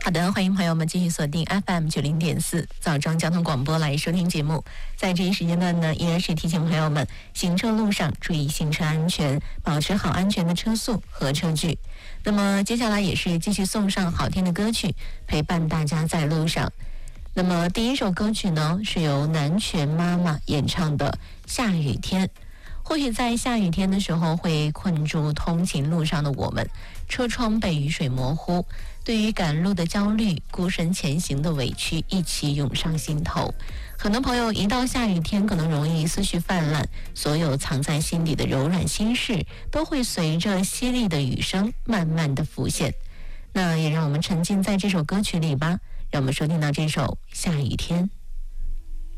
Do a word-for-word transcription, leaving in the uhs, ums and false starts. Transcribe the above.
好的，欢迎朋友们继续锁定 F M 九零点四枣庄交通广播来收听节目。在这一时间段呢，依然是提醒朋友们行车路上注意行车安全，保持好安全的车速和车距。那么接下来也是继续送上好听的歌曲，陪伴大家在路上。那么第一首歌曲呢，是由南拳妈妈演唱的《下雨天》。或许在下雨天的时候会困住通勤路上的我们，车窗被雨水模糊，对于赶路的焦虑、孤身前行的委屈一起涌上心头。很多朋友一到下雨天可能容易思绪泛滥，所有藏在心底的柔软心事都会随着淅沥的雨声慢慢的浮现。那也让我们沉浸在这首歌曲里吧，让我们收听到这首《下雨天》。